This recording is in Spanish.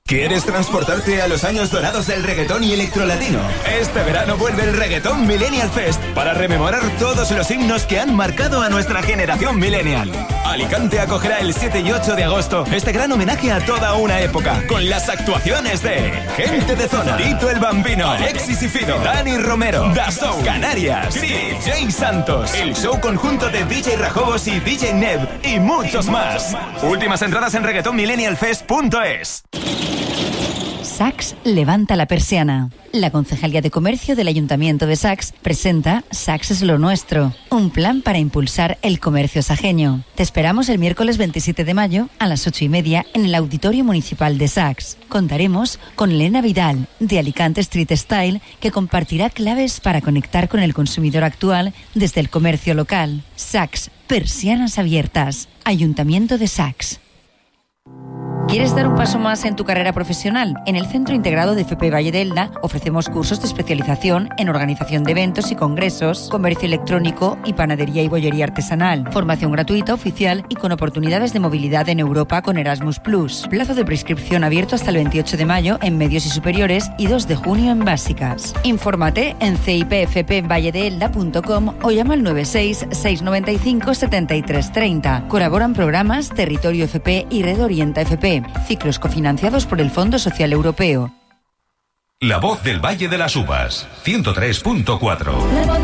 ¿Quieres transportarte a los años dorados del reggaetón y electrolatino? Este verano vuelve el Reggaeton Millennial Fest para rememorar todos los himnos que han marcado a nuestra generación millennial. Alicante acogerá el 7 y 8 de agosto este gran homenaje a toda una época, con las actuaciones de Gente de Zona, Tito el Bambino, Alexis y Fido, Dani Romero, Da Soul, Canarias, DJ Santos, el show conjunto de DJ Rajobos y DJ Neb y muchos más. Últimas entradas en reggaetonmillennialfest.es. Sax levanta la persiana. La Concejalía de Comercio del Ayuntamiento de Sax presenta Sax es lo nuestro, un plan para impulsar el comercio sajeño. Te esperamos el miércoles 27 de mayo a las 8:30 en el Auditorio Municipal de Sax. Contaremos con Elena Vidal, de Alicante Street Style, que compartirá claves para conectar con el consumidor actual desde el comercio local. Sax, persianas abiertas. Ayuntamiento de Sax. ¿Quieres dar un paso más en tu carrera profesional? En el Centro Integrado de FP Valle de Elda ofrecemos cursos de especialización en organización de eventos y congresos, comercio electrónico y panadería y bollería artesanal. Formación gratuita, oficial y con oportunidades de movilidad en Europa con Erasmus+. Plazo de prescripción abierto hasta el 28 de mayo en medios y superiores y 2 de junio en básicas. Infórmate en cipfpvalledeelda.com o llama al 96 695 73 30. Colaboran programas Territorio FP y Red Orienta FP. Ciclos cofinanciados por el Fondo Social Europeo. La voz del Valle de las Uvas, 103.4.